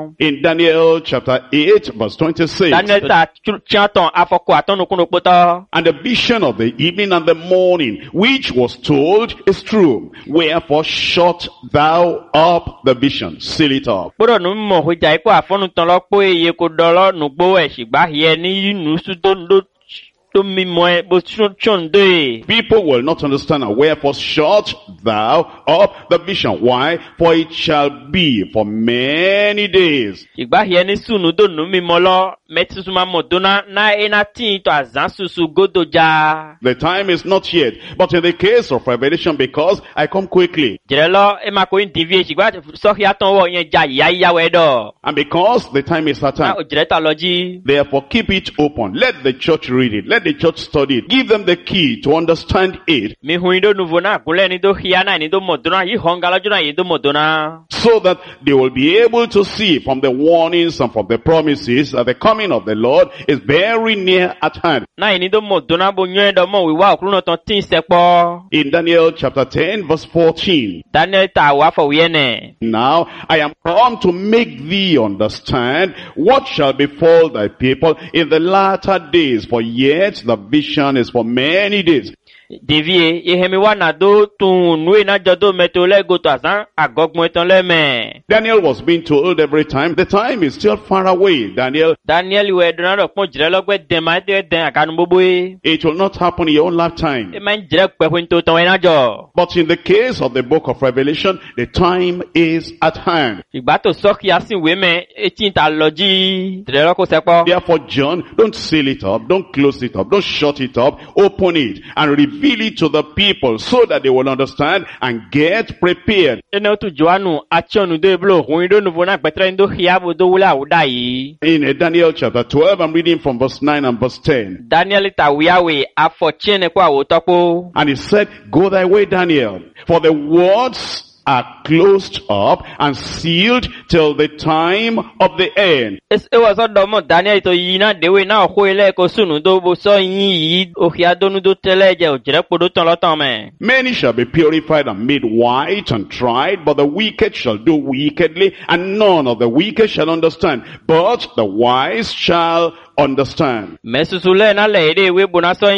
In Daniel chapter 8 verse 26. Daniel ta chianton afoko atonu kuno poto. And the vision of the evening and the morning, which was told, is true. Wherefore shut thou up the vision, seal it up. Boro nu mo hoja iko afonu ton lo po eye ko dolo nu gbo e sigba hie ni nu su to ndo to mi mo e bo chonde. People will not understand, and wherefore shut thou up the vision. Why? For it shall be for many days. Igba hie ni sunu do nu mi mo lo metisuma modona na ena tin to azan susu godoja. The time is not yet, but in the case of Revelation, because I come quickly, Jerelo e ma ko indivie sigba so hia ton wo yen ja ya we do. and because the time is at Na hand, o jereta loji. therefore keep it open. Let the church read it. Let the church study it. Give them the key to understand it, Mi huindo nouveau na gule ni do hia na ni do modona yi hongala juna yi do modona. so that they will be able to see from the warnings and from the promises that the coming of the Lord is very near at hand. Na yi ni do modona bo nyen do mo wiwa okru no ton tin sepo. In Daniel chapter 10 verse 14, Daniel ta wa fo wiene. now I am come to make thee understand what shall befall thy people in the latter days, for yet the vision is for many days. Devie ye hemi wa na do tun nu na jodo meto le go to azan agogbon etan le me. Daniel was being told every time, the time is still far away, Daniel. Daniel we do na do pon jire logbe den ma de den akanu bobo e. It will not happen in your own lifetime. E ma jire pe fun to ton na jo. But in the case of the book of Revelation, the time is at hand. Igba to so ki asin we me etin ta loji. Jire lo ko sepo. Therefore, John, don't seal it up, don't close it up, don't shut it up, open it and reveal it to the people so that they will understand and get prepared. Ene tu Joanu achionu do eblo huindo nouveau na gbetre ndo hia bo do wula uda yi. In Daniel chapter 12, I'm reading from verse 9 and verse 10. Daniel ta wiawe afo chene kwa wo topo. And he said, go thy way, Daniel, for the words are closed up and sealed till the time of the end. Es e was do mo Daniel to yina dewe na ho ile ko sunu do bo so yin yi o hia do nu do teleje o jere podo ton lotan me. Many shall be purified and made white and tried, but the wicked shall do wickedly, and none of the wicked shall understand, but the wise shall understand. Mesusule na le ide we bona so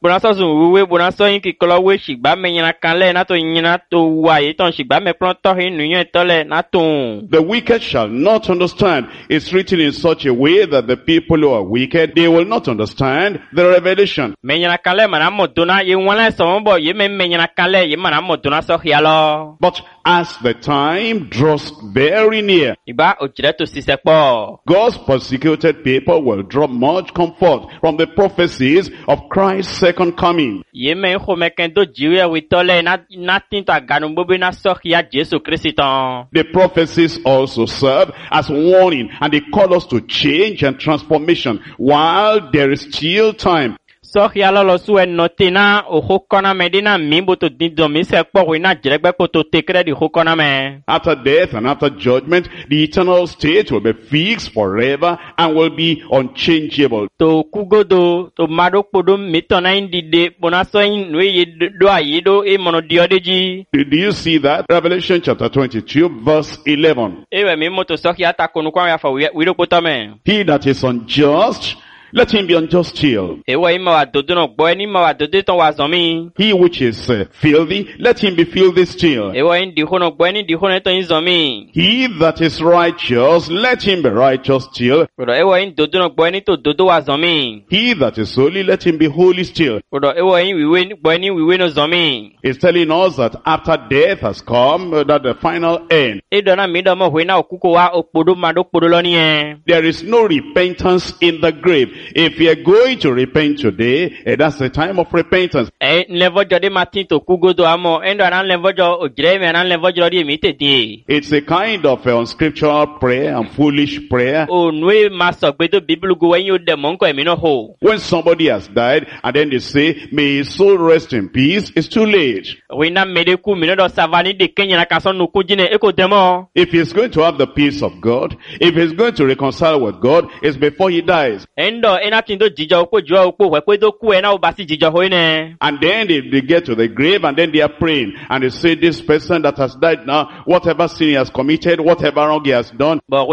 sun we bona so yin ki kolo we sigba me yin kan le na to yin na to wa yi ton sigba me pron to hin nu yin to le na tun. The wicked shall not understand. It's written in such a way that the people who are wicked, they will not understand the revelation. Me yin kan le mana modona yi won le so bo yi me yin kan le yi mana modona so hia lo. But as the time draws very near, Igba o jere to sise po. God's persecuted people will draw much comfort from the prophecies of Christ's second coming. Ye me ho me ken do jiwe wi tole na tin ta ganu bobe na so ya Jesu Christon. The prophecies also serve as warning, and they call us to change and transformation while there is still time. So ya lo su en notina o ho kona medina mi boto din do mi se po wi na jiregbe ko to tekre di ho kona me. After death and after judgment, the eternal state will be fixed forever and will be unchangeable. To kugodo to mado podo mi to na indi de bona so in we ye do ayido e mono diodeji. Do you see that? Revelation chapter 22 verse 11. Ewe mi moto so ya ta konu kwa ya fa wi do poto me. He that is unjust, let him be unjust still. Ewe ima wa dodo no gbo eni ma wa dodo ton wa zomi. He which is filthy, let him be filthy still. Ewe in di hono gbo eni di hono ton zomi. He that is righteous, let him be righteous still. Odo ewe in dodo no gbo eni to dodo wa zomi. He that is holy, let him be holy still. Odo ewe in wiwe gbo eni wiwe no zomi. It's telling us that after death has come, that the final end. Edo na mi do mo hwe na okuko wa opodo mado podo lo ni e. There is no repentance in the grave. If you are going to repent today, that's the time of repentance. Levo jode matin to kugodo amo endo anan levo jo ojire mi anan levo jo di mi tete. It's a kind of unscriptural prayer and foolish prayer. O nwe maso gbe to Bible go wen yo de mo nko emi no ho. When somebody has died and then they say, may his soul rest in peace, it's too late. We na mede ku mi no do savani de kenya na kaso no ku jine eko demo. If he's going to have the peace of God, if he's going to reconcile with God, it's before he dies. Endo ena tindo jijo opo jo opo we pe do ku e na o ba si jijo ho ne. And then they get to the grave and then they are praying and they say, this person that has died now, whatever sin he has committed, whatever wrong he has done, But